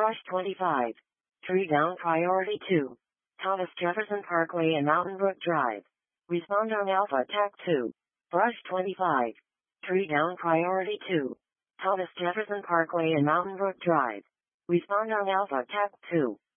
Brush 25. Tree down priority 2. Thomas Jefferson Parkway and Mountain Brook Drive. Respond on Alpha TAC 2. Brush 25. Tree down priority 2. Thomas Jefferson Parkway and Mountain Brook Drive. Respond on Alpha TAC 2.